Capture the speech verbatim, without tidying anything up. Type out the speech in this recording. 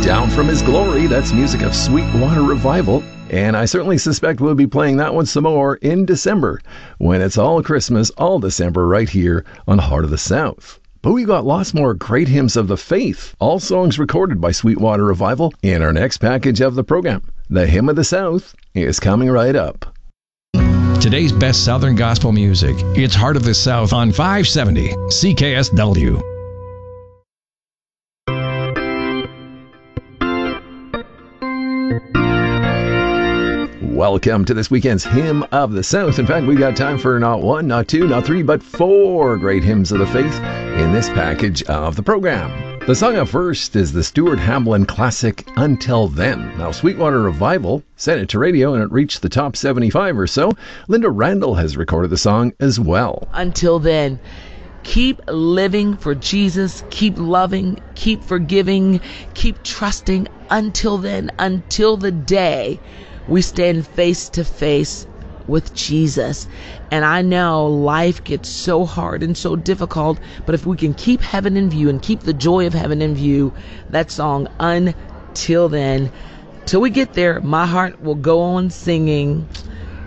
Down from His Glory. That's music of Sweetwater Revival. And I certainly suspect we'll be playing that one some more in December, when it's all Christmas, all December, right here on Heart of the South. But we got lots more great hymns of the faith, all songs recorded by Sweetwater Revival, in our next package of the program. The Hymn of the South is coming right up. Today's best Southern gospel music. It's Heart of the South on five seventy C K S W. Welcome to this weekend's Hymn of the South. In fact, we've got time for not one, not two, not three, but four great hymns of the faith in this package of the program. The song up first is the Stuart Hamblin classic, Until Then. Now, Sweetwater Revival sent it to radio and it reached the top seventy-five or so. Linda Randall has recorded the song as well. Until then. Keep living for Jesus. Keep loving. Keep forgiving. Keep trusting. Until then. Until the day we stand face to face with Jesus. And I know life gets so hard and so difficult, but if we can keep heaven in view and keep the joy of heaven in view, that song, Until Then, till we get there, my heart will go on singing,